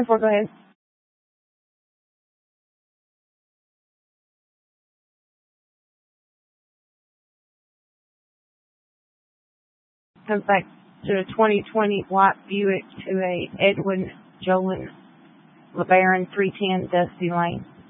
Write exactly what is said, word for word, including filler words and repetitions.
ten four, go ahead. Comes back to a twenty twenty white Buick to a Edwin Jolin LeBaron three ten Dusty Lane.